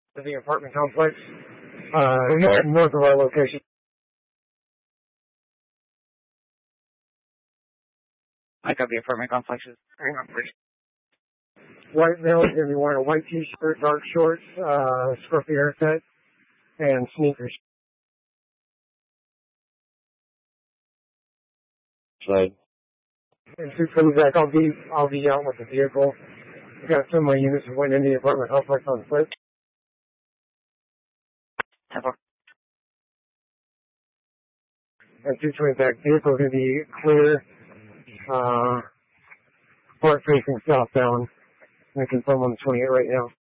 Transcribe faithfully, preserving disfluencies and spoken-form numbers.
to the apartment complex, uh, north of our location. I got the apartment complexes. Hang on, please. White male is going to be wearing a white t-shirt, dark shorts, uh, scruffy haircut, and sneakers. Right. And two comes back, I'll be, I'll be out with the vehicle. We've got some of my units that went into the apartment complex on foot. And two twenty back vehicle going to be clear, uh, park facing southbound. I confirm on the twenty-eight right now.